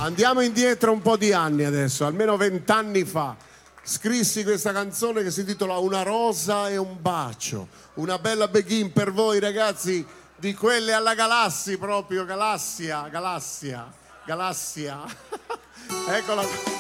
Andiamo indietro un po' di anni adesso, almeno 20 anni fa. Scrissi questa canzone che si intitola Una rosa e un bacio. Una bella beghin per voi ragazzi, di quelle alla Galassi proprio, Galassia. Eccola.